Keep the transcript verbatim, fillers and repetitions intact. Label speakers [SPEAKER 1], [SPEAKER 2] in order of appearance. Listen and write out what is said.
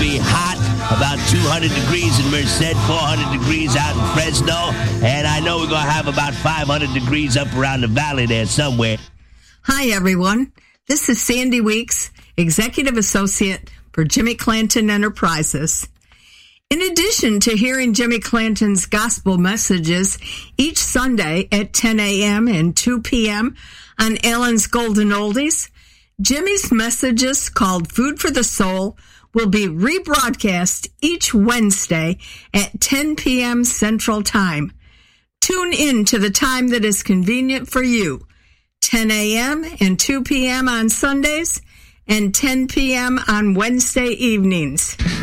[SPEAKER 1] very hot, about two hundred degrees in Merced, four hundred degrees out in Fresno, and I know we're going to have about five hundred degrees up around the valley there somewhere.
[SPEAKER 2] Hi, everyone. This is Sandy Weeks, Executive Associate for Jimmy Clanton Enterprises. In addition to hearing Jimmy Clanton's gospel messages each Sunday at ten a.m. and two p.m. on Allen's Golden Oldies, Jimmy's messages called Food for the Soul will be rebroadcast each Wednesday at ten p.m. Central Time. Tune in to the time that is convenient for you, ten a.m. and two p.m. on Sundays and ten p.m. on Wednesday evenings.